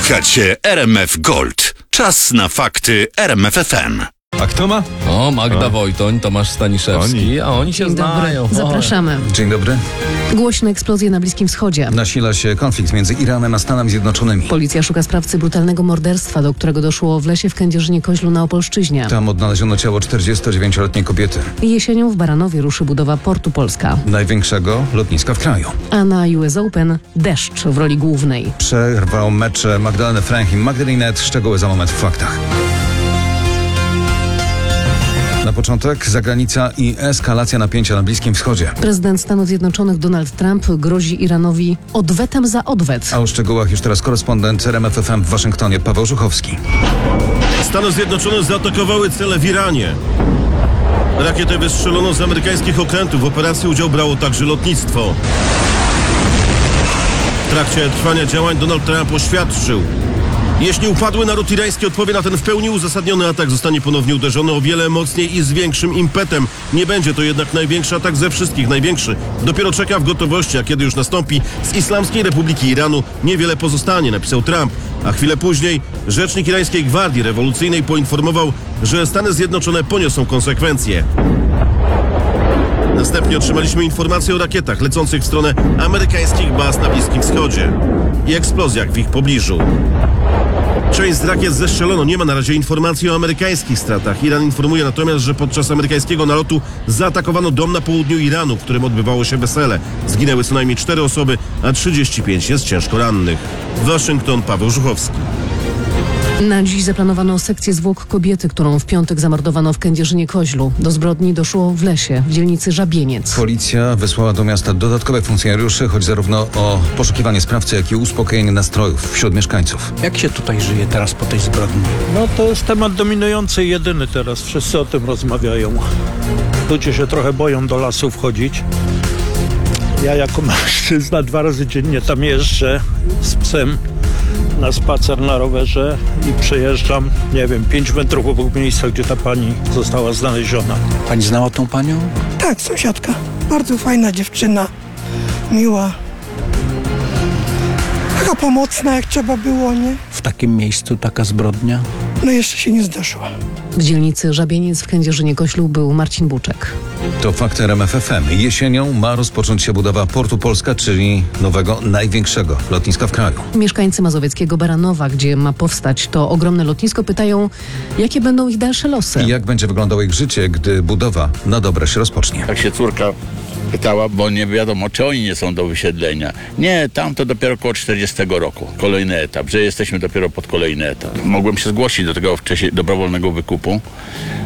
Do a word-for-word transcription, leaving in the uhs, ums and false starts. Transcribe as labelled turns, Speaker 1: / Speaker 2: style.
Speaker 1: Słuchacie R M F Gold. Czas na fakty R M F F M.
Speaker 2: A kto ma?
Speaker 3: O, Magda o. Wojtoń, Tomasz Staniszewski,
Speaker 2: Oni.
Speaker 3: a oni się
Speaker 4: Dzień
Speaker 3: znają.
Speaker 4: dobry. Zapraszamy.
Speaker 2: Dzień dobry.
Speaker 4: Głośne eksplozje na Bliskim Wschodzie.
Speaker 2: Nasila się konflikt między Iranem a Stanami Zjednoczonymi.
Speaker 4: Policja szuka sprawcy brutalnego morderstwa, do którego doszło w lesie w Kędzierzynie-Koźlu na Opolszczyźnie.
Speaker 2: Tam odnaleziono ciało czterdziestodziewięcioletniej kobiety.
Speaker 4: Jesienią w Baranowie ruszy budowa portu Polska.
Speaker 2: Największego lotniska w kraju.
Speaker 4: A na U S Open deszcz w roli głównej.
Speaker 2: Przerwał mecze Magdaleny Frank i Magdaleny Net. Szczegóły za moment w faktach. Na początek zagranica i eskalacja napięcia na Bliskim Wschodzie.
Speaker 4: Prezydent Stanów Zjednoczonych Donald Trump grozi Iranowi odwetem za odwet.
Speaker 2: A o szczegółach już teraz korespondent R M F F M w Waszyngtonie Paweł Żuchowski.
Speaker 5: Stany Zjednoczone zaatakowały cele w Iranie. Rakietę wystrzelono z amerykańskich okrętów. W operacji udział brało także lotnictwo. W trakcie trwania działań Donald Trump oświadczył: jeśli upadły naród irański odpowie na ten w pełni uzasadniony atak, zostanie ponownie uderzony o wiele mocniej i z większym impetem. Nie będzie to jednak największy atak ze wszystkich. Największy dopiero czeka w gotowości, a kiedy już nastąpi, z Islamskiej Republiki Iranu niewiele pozostanie, napisał Trump. A chwilę później rzecznik irańskiej Gwardii Rewolucyjnej poinformował, że Stany Zjednoczone poniosą konsekwencje. Następnie otrzymaliśmy informacje o rakietach lecących w stronę amerykańskich baz na Bliskim Wschodzie i eksplozjach w ich pobliżu. Część z rakiet zestrzelono. Nie ma na razie informacji o amerykańskich stratach. Iran informuje natomiast, że podczas amerykańskiego nalotu zaatakowano dom na południu Iranu, w którym odbywało się wesele. Zginęły co najmniej cztery osoby, a trzydzieści pięć jest ciężko rannych. Waszyngton, Paweł Żuchowski.
Speaker 4: Na dziś zaplanowano sekcję zwłok kobiety, którą w piątek zamordowano w Kędzierzynie-Koźlu. Do zbrodni doszło w lesie, w dzielnicy Żabieniec.
Speaker 2: Policja wysłała do miasta dodatkowych funkcjonariuszy, chodzi zarówno o poszukiwanie sprawcy, jak i uspokojenie nastrojów wśród mieszkańców.
Speaker 6: Jak się tutaj żyje teraz po tej zbrodni?
Speaker 7: No to jest temat dominujący i jedyny teraz. Wszyscy o tym rozmawiają. Ludzie się trochę boją do lasu wchodzić. Ja jako mężczyzna dwa razy dziennie tam jeżdżę z psem na spacer na rowerze i przejeżdżam, nie wiem, pięć metrów obok miejsca, gdzie ta pani została znaleziona.
Speaker 6: Pani znała tą panią?
Speaker 8: Tak, sąsiadka. Bardzo fajna dziewczyna. Miła. Taka pomocna, jak trzeba było, nie?
Speaker 6: W takim miejscu taka zbrodnia?
Speaker 8: No jeszcze się nie zdarzyła.
Speaker 4: W dzielnicy Żabieniec w Kędzierzynie-Koźlu był Marcin Buczek.
Speaker 2: To fakt R M F F M. Jesienią ma rozpocząć się budowa portu Polska, czyli nowego, największego lotniska w kraju.
Speaker 4: Mieszkańcy mazowieckiego Baranowa, gdzie ma powstać to ogromne lotnisko, pytają, jakie będą ich dalsze losy.
Speaker 2: I jak będzie wyglądało ich życie, gdy budowa na dobre się rozpocznie.
Speaker 9: Tak się córka pytała, bo nie wiadomo, czy oni nie są do wysiedlenia. Nie, tam to dopiero około czterdziestego roku. Kolejny etap, że jesteśmy dopiero pod kolejny etap. Mogłem się zgłosić do tego wcześniej dobrowolnego wykupu,